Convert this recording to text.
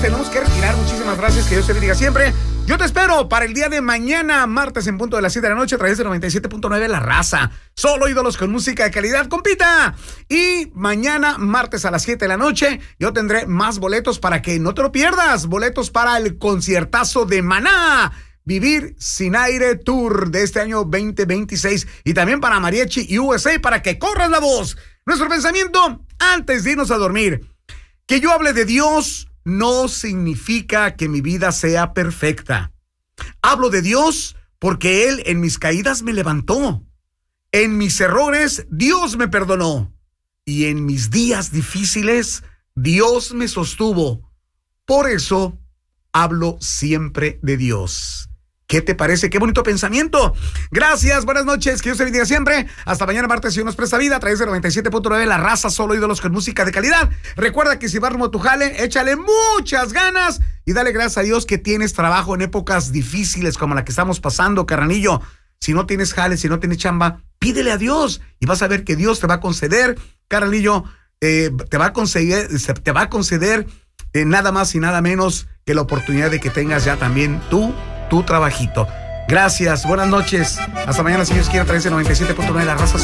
tenemos que retirar. Muchísimas gracias, que Dios te bendiga siempre. Yo te espero para el día de mañana, martes en punto de las 7 de la noche, a través de 97.9 La Raza. Solo ídolos con música de calidad, compita. Y mañana, martes a las 7 de la noche, yo tendré más boletos para que no te lo pierdas. Boletos para el conciertazo de Maná, Vivir Sin Aire Tour de este año 2026. Y también para Mariachi y USA, para que corras la voz. Nuestro pensamiento antes de irnos a dormir: que yo hable de Dios no significa que mi vida sea perfecta. Hablo de Dios porque Él en mis caídas me levantó. En mis errores Dios me perdonó. Y en mis días difíciles Dios me sostuvo. Por eso hablo siempre de Dios. ¿Qué te parece? ¡Qué bonito pensamiento! Gracias, buenas noches, que Dios te bendiga siempre. Hasta mañana martes, si Dios nos presta vida, a través de 97.9 La Raza, solo ídolos con música de calidad. Recuerda que si vas rumbo a tu jale, échale muchas ganas y dale gracias a Dios que tienes trabajo en épocas difíciles como la que estamos pasando, carnalillo. Si no tienes jale, si no tienes chamba, pídele a Dios y vas a ver que Dios te va a conceder, carnalillo, te va a conceder nada más y nada menos que la oportunidad de que tengas ya también tu trabajito. Gracias, buenas noches. Hasta mañana, si Dios quiere, a través de 97.9 La Raza.